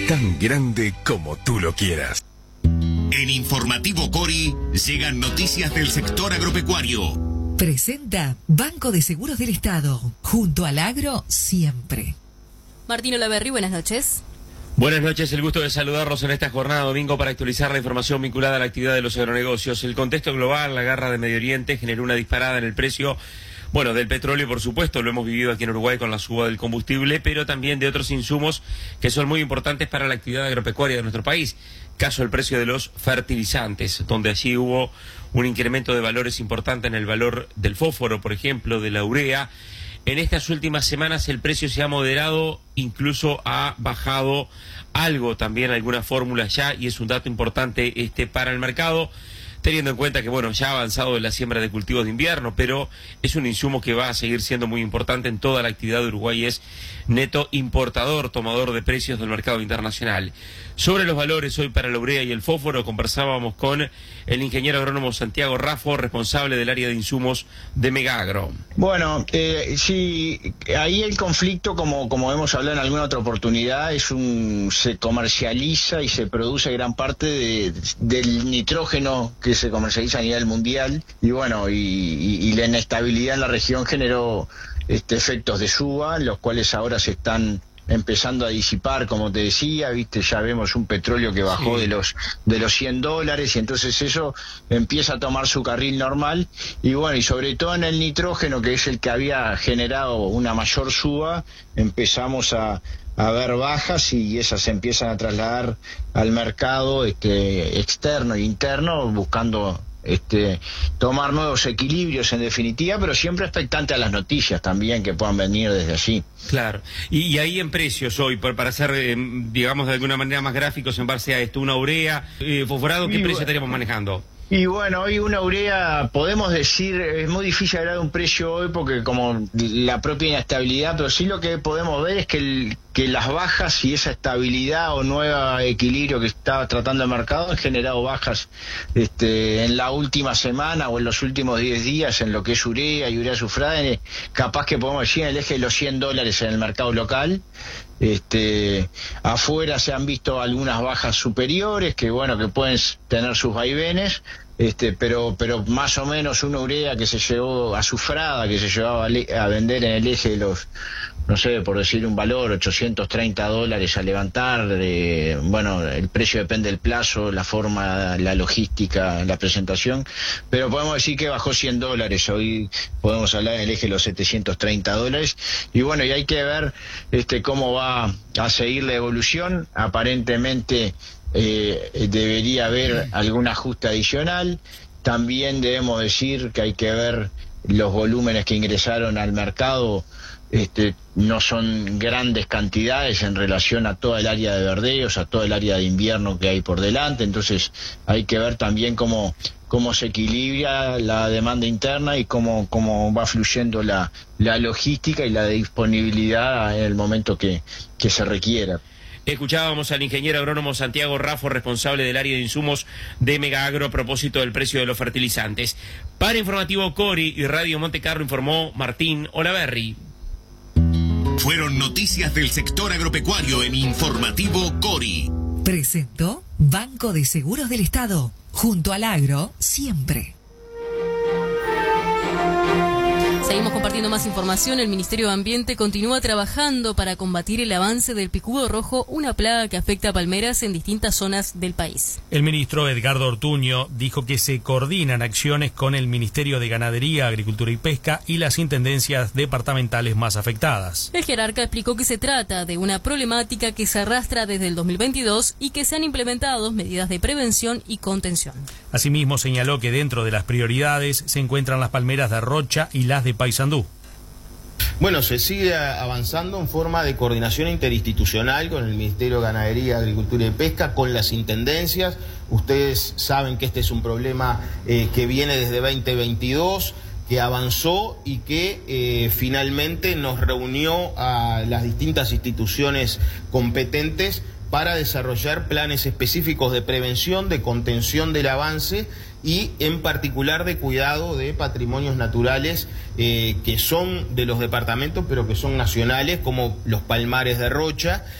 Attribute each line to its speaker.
Speaker 1: tan grande como tú lo quieras.
Speaker 2: En Informativo Cori llegan noticias del sector agropecuario.
Speaker 3: Presenta Banco de Seguros del Estado, junto al agro siempre.
Speaker 4: Martín Olaverri, buenas noches.
Speaker 5: Buenas noches, el gusto de saludarlos en esta jornada domingo para actualizar la información vinculada a la actividad de los agronegocios. El contexto global, la guerra de Medio Oriente generó una disparada en el precio, del petróleo, por supuesto, lo hemos vivido aquí en Uruguay con la suba del combustible, pero también de otros insumos que son muy importantes para la actividad agropecuaria de nuestro país. Caso el precio de los fertilizantes, donde allí hubo un incremento de valores importante en el valor del fósforo, por ejemplo, de la urea. En estas últimas semanas el precio se ha moderado, incluso ha bajado algo también algunas fórmulas ya, y es un dato importante para el mercado, teniendo en cuenta que ya ha avanzado en la siembra de cultivos de invierno, pero es un insumo que va a seguir siendo muy importante en toda la actividad de Uruguay. Es neto importador, tomador de precios del mercado internacional. Sobre los valores hoy para la urea y el fósforo conversábamos con el ingeniero agrónomo Santiago Raffo, responsable del área de insumos de Megagro.
Speaker 6: Bueno, sí, ahí el conflicto, como hemos hablado en alguna otra oportunidad, se comercializa y se produce gran parte del nitrógeno que se comercializa a nivel mundial, y la inestabilidad en la región generó efectos de suba, los cuales ahora se están empezando a disipar, como te decía, ya vemos un petróleo que bajó de los $100, y entonces eso empieza a tomar su carril normal, y sobre todo en el nitrógeno, que es el que había generado una mayor suba, empezamos a ver bajas, y esas se empiezan a trasladar al mercado externo e interno, buscando tomar nuevos equilibrios en definitiva, pero siempre expectante a las noticias también que puedan venir desde allí.
Speaker 5: Claro, y ahí en precios hoy, para ser, digamos, de alguna manera más gráficos en base a esto, una urea, fosforado, ¿qué precio estaríamos manejando?
Speaker 6: Y hoy una urea, podemos decir, es muy difícil hablar de un precio hoy porque como la propia inestabilidad, pero sí lo que podemos ver es que las bajas y esa estabilidad o nuevo equilibrio que está tratando el mercado han generado bajas en la última semana o en los últimos 10 días en lo que es urea y urea sufrada, capaz que podemos decir en el eje de los $100 en el mercado local. Afuera se han visto algunas bajas superiores que pueden tener sus vaivenes, pero más o menos una urea que se llevó azufrada, que se llevaba a vender en el eje de los, no sé, por decir un valor, $830 a levantar. El precio depende del plazo, la forma, la logística, la presentación, pero podemos decir que bajó $100. Hoy podemos hablar en el eje de los $730, y hay que ver cómo va a seguir la evolución. Aparentemente debería haber algún ajuste adicional. También debemos decir que hay que ver los volúmenes que ingresaron al mercado. No son grandes cantidades en relación a toda el área de verdeos, a todo el área de invierno que hay por delante, entonces hay que ver también cómo se equilibra la demanda interna y cómo va fluyendo la logística y la disponibilidad en el momento que se requiera.
Speaker 5: Escuchábamos al ingeniero agrónomo Santiago Raffo, responsable del área de insumos de Megagro, a propósito del precio de los fertilizantes. Para Informativo Cori y Radio Montecarlo informó Martín Olaverri.
Speaker 2: Fueron noticias del sector agropecuario en Informativo Cori.
Speaker 3: Presentó Banco de Seguros del Estado, junto al agro siempre.
Speaker 4: Seguimos compartiendo más información. El Ministerio de Ambiente continúa trabajando para combatir el avance del picudo rojo, una plaga que afecta a palmeras en distintas zonas del país.
Speaker 7: El ministro Edgardo Ortuño dijo que se coordinan acciones con el Ministerio de Ganadería, Agricultura y Pesca y las intendencias departamentales más afectadas.
Speaker 4: El jerarca explicó que se trata de una problemática que se arrastra desde el 2022 y que se han implementado medidas de prevención y contención.
Speaker 7: Asimismo, señaló que dentro de las prioridades se encuentran las palmeras de Rocha y las de Paysandú.
Speaker 8: Bueno, se sigue avanzando en forma de coordinación interinstitucional con el Ministerio de Ganadería, Agricultura y Pesca, con las intendencias. Ustedes saben que este es un problema que viene desde 2022, que avanzó y que finalmente nos reunió a las distintas instituciones competentes para desarrollar planes específicos de prevención, de contención del avance y en particular de cuidado de patrimonios naturales que son de los departamentos pero que son nacionales, como los palmares de Rocha